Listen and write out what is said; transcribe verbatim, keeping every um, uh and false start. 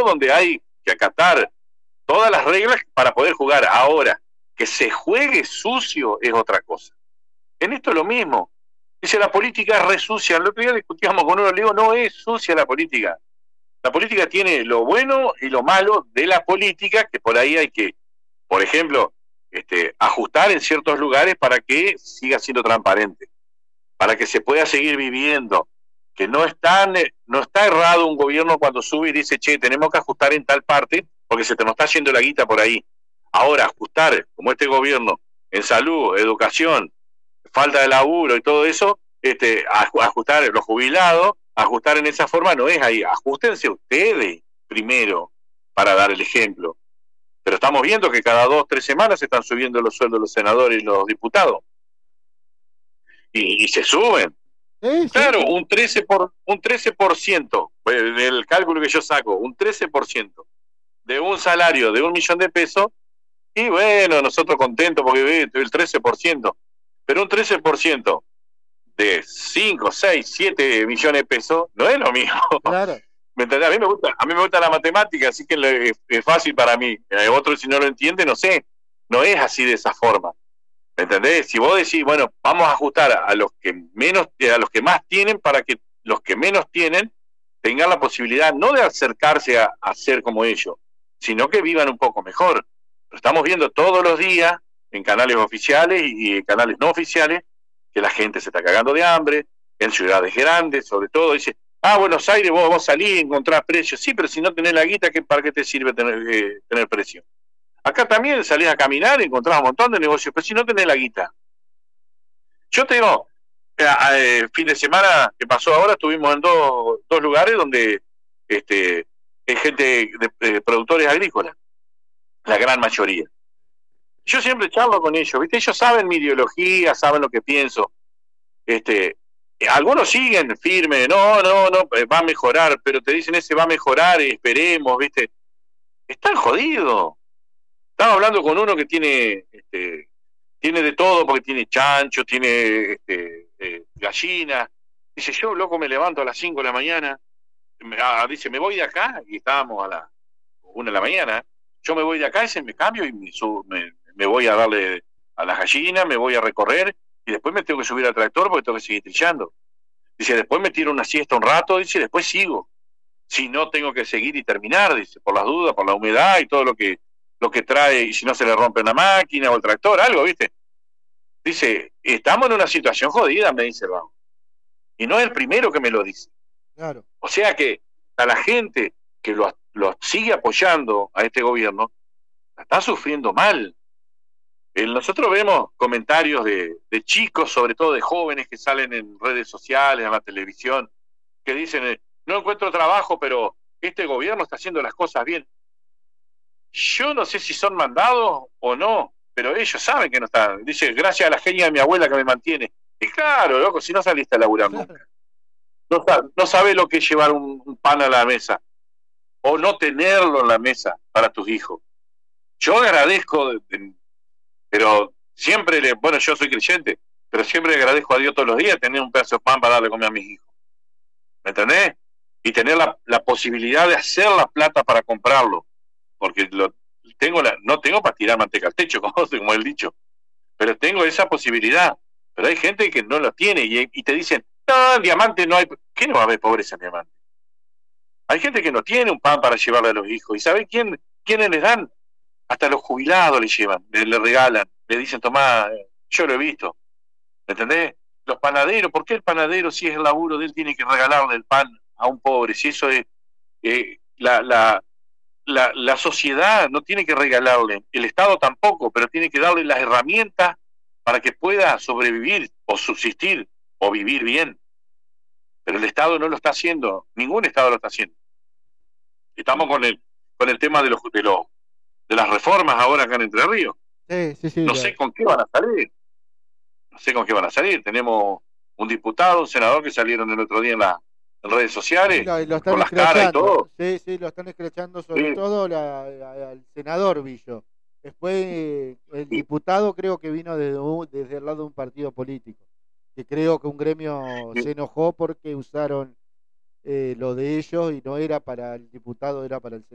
donde hay que acatar todas las reglas para poder jugar. Ahora, que se juegue sucio es otra cosa. En esto es lo mismo. Dice, la política es re sucia. El otro día discutíamos con uno, le digo, no es sucia la política. La política tiene lo bueno y lo malo de la política, que por ahí hay que, por ejemplo, este, ajustar en ciertos lugares para que siga siendo transparente, para que se pueda seguir viviendo, que no está, no está errado un gobierno cuando sube y dice, che, tenemos que ajustar en tal parte, porque se te nos está yendo la guita por ahí. Ahora, ajustar, como este gobierno, en salud, educación, falta de laburo y todo eso, este, ajustar los jubilados, ajustar en esa forma no es ahí. Ajustense ustedes primero para dar el ejemplo. Pero estamos viendo que cada dos, tres semanas se están subiendo los sueldos de los senadores y los diputados. Y, y se suben. Sí, claro, sí. un trece por un trece por ciento del cálculo que yo saco, un trece por ciento de un salario de un millón de pesos, y bueno, nosotros contentos porque el trece por ciento, pero un trece por ciento de cinco, seis, siete millones de pesos no es lo mismo. Claro. ¿Me entendés? A mí me gusta, a mí me gusta la matemática, así que es, es fácil para mí. Eh, otro, si no lo entiende, no sé, no es así de esa forma. ¿Me entendés? Si vos decís, bueno, vamos a ajustar a los que menos, a los que más tienen, para que los que menos tienen tengan la posibilidad no de acercarse a, a ser como ellos, sino que vivan un poco mejor. Lo estamos viendo todos los días en canales oficiales y en canales no oficiales, que la gente se está cagando de hambre, en ciudades grandes, sobre todo, dice, ah, Buenos Aires, vos, vos salís y encontrás precios. Sí, pero si no tenés la guita, ¿qué, ¿para qué te sirve tener, eh, tener precio? Acá también salís a caminar y encontrás un montón de negocios, pero si no tenés la guita. Yo te digo, eh, eh, fin de semana que pasó ahora, estuvimos en dos, dos lugares donde este, hay gente de, de productores agrícolas, la gran mayoría. Yo siempre charlo con ellos, ¿viste? Ellos saben mi ideología, saben lo que pienso. Este, algunos siguen firmes, no, no, no, va a mejorar, pero te dicen ese va a mejorar, esperemos, ¿viste? Están jodidos. Estaba hablando con uno que tiene este, tiene de todo, porque tiene chancho, tiene este, eh, gallina. Dice, yo, loco, me levanto a las cinco de la mañana, me, ah, dice, me voy de acá, y estábamos a las una de la mañana, yo me voy de acá, ese me cambio y me, subo, me, me voy a darle a las gallinas, me voy a recorrer, y después me tengo que subir al tractor porque tengo que seguir trillando. Dice, después me tiro una siesta un rato, dice, después sigo. Si no, tengo que seguir y terminar, dice, por las dudas, por la humedad y todo lo que lo que trae, y si no se le rompe una máquina o el tractor, algo, ¿viste? Dice, estamos en una situación jodida, me dice el vago. Y no es el primero que me lo dice. Claro. O sea que a la gente que lo, lo sigue apoyando a este gobierno, la está sufriendo mal. Eh, nosotros vemos comentarios de, de chicos, sobre todo de jóvenes que salen en redes sociales, en la televisión, que dicen, eh, no encuentro trabajo, pero este gobierno está haciendo las cosas bien. Yo no sé si son mandados o no, pero ellos saben que no están. Dice, gracias a la genia de mi abuela que me mantiene. Y claro, loco, si no saliste a laburar nunca. No, no sabes lo que es llevar un, un pan a la mesa, o no tenerlo en la mesa para tus hijos. Yo agradezco, pero siempre, le, bueno, yo soy creyente, pero siempre le agradezco a Dios todos los días tener un pedazo de pan para darle a comer a mis hijos. ¿Me entendés? Y tener la, la posibilidad de hacer la plata para comprarlo. Porque lo, tengo la, no tengo para tirar manteca al techo, como, como el dicho, pero tengo esa posibilidad. Pero hay gente que no lo tiene y, y te dicen, no, en Diamante no hay. ¿Qué no va a haber pobreza en Diamante? Hay gente que no tiene un pan para llevarle a los hijos. ¿Y saben quién, quiénes les dan? Hasta los jubilados le llevan, le, le regalan, le dicen, tomá, yo lo he visto. ¿Me entendés? Los panaderos, ¿por qué el panadero, si es el laburo de él, tiene que regalarle el pan a un pobre? Si eso es eh, la... la La, la sociedad no tiene que regalarle, el Estado tampoco, pero tiene que darle las herramientas para que pueda sobrevivir o subsistir o vivir bien. Pero el Estado no lo está haciendo, ningún Estado lo está haciendo. Estamos con el con el tema de los de los de las reformas ahora acá en Entre Ríos. Sí, sí, sí, no ya. sé con qué van a salir. No sé con qué van a salir. Tenemos un diputado, un senador que salieron el otro día en la en redes sociales, sí, lo, lo están con las caras y todo. Sí, sí, lo están escrachando sobre sí. todo la, la, al senador Villo. Después eh, el sí. diputado creo que vino desde, un, desde el lado de un partido político, que creo que un gremio sí. se enojó porque usaron eh, lo de ellos y no era para el diputado, era para el senador.